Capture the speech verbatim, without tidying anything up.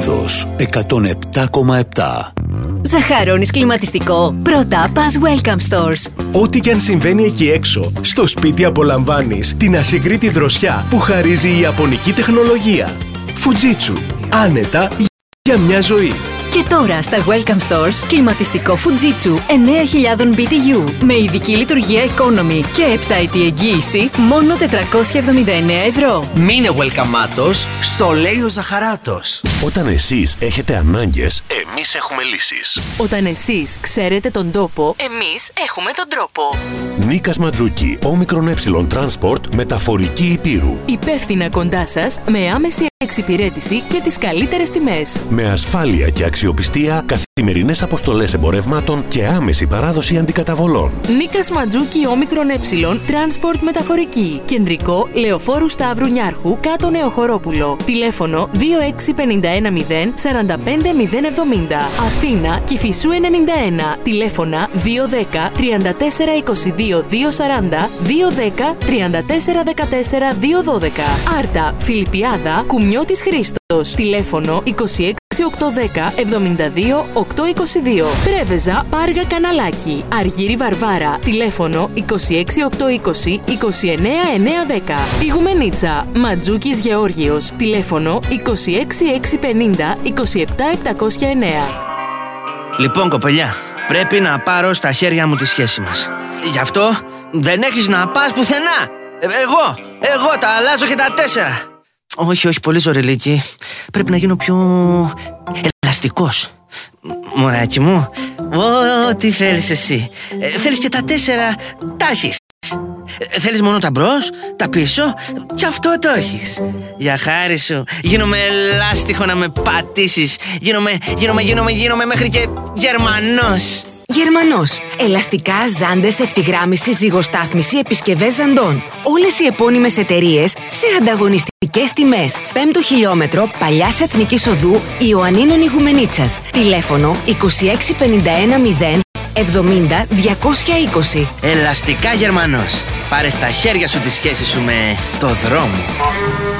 Ρόδος εκατόν επτά κόμμα επτά. Ζαχαρώνεις κλιματιστικό? Πρώτα πας Welcome Stores. Ό,τι και αν συμβαίνει εκεί έξω, στο σπίτι απολαμβάνεις την ασυγκρίτη δροσιά που χαρίζει η ιαπωνική τεχνολογία. Fujitsu. Άνετα για μια ζωή. Και τώρα στα Welcome Stores κλιματιστικό Fujitsu εννέα χιλιάδες μπι τι γιου με ειδική λειτουργία economy και επτάετη εγγύηση μόνο τετρακόσια εβδομήντα εννέα ευρώ. Μείνε welcome-άτος, στο λέει ο Ζαχαράτος. Όταν εσείς έχετε ανάγκες, εμείς έχουμε λύσεις. Όταν εσείς ξέρετε τον τόπο, εμείς έχουμε τον τρόπο. Νίκας Ματζούκι, όμικρον έψιλον Transport, μεταφορική Υπήρου. Υπεύθυνα κοντά σας, με άμεση εξυπηρέτηση και τις καλύτερες τιμές. Με ασφάλεια και αξιοπιστία, καθημερινές αποστολές εμπορευμάτων και άμεση παράδοση αντικαταβολών. Νίκας Ματζούκι, όμικρον έψιλον Transport μεταφορική. Κεντρικό, Λεωφόρου Σταύρου Νιάρχου, κάτω Νεοχωρόπουλο. Τηλέφωνο δύο έξι πέντε ένα μηδέν τέσσερα πέντε μηδέν εβδομήντα. Αθήνα, Κηφισού ενενήντα ένα. Τηλέφωνα δύο ένα μηδέν τρία τέσσερα είκοσι δύο δύο σαράντα, δύο ένα μηδέν τρία τέσσερα δεκατέσσερα δύο δώδεκα. Άρτα, Φιλιππιάδα, Κουμιώτης Χρήστος. Τηλέφωνο είκοσι έξι οκτακόσια δέκα εβδομήντα δύο οκτακόσια είκοσι δύο. Πρέβεζα, Πάργα Καναλάκι. Αργύρι Βαρβάρα. Τηλέφωνο είκοσι έξι οκτακόσια είκοσι είκοσι εννέα εννιακόσια δέκα. Πηγουμενίτσα, Ματζούκης Γεώργιος. Τηλέφωνο είκοσι έξι εξακόσια πενήντα είκοσι επτά επτακόσια εννέα. Λοιπόν, κοπελιά, πρέπει να πάρω στα χέρια μου τη σχέση μας. Γι' αυτό δεν έχεις να πας πουθενά. Ε, εγώ, εγώ τα αλλάζω και τα τέσσερα. Όχι, όχι, πολύ ζωρελίκι. Πρέπει να γίνω πιο ελαστικός. Μωράκι μου, ό,τι θέλεις εσύ. ε, Θέλεις και τα τέσσερα, τα έχεις. ε, Θέλεις μόνο τα μπρος, τα πίσω, κι αυτό το έχεις. Για χάρη σου, γίνομαι ελάστιχο να με πατήσεις. Γίνομαι, γίνομαι, γίνομαι, γίνομαι μέχρι και Γερμανός. Γερμανός. Ελαστικά, ζάντες, ευθυγράμμιση, ζυγοστάθμιση, επισκευές ζαντών. Όλες οι επώνυμες εταιρείες σε ανταγωνιστικές τιμές. Πέμπτο χιλιόμετρο, Παλιάς Εθνικής Οδού, Ιωαννίνων Ιγουμενίτσας. Τηλέφωνο είκοσι έξι πενήντα ένα μηδέν εβδομήντα διακόσια είκοσι. Ελαστικά Γερμανός. Πάρε στα χέρια σου τη σχέση σου με το δρόμο.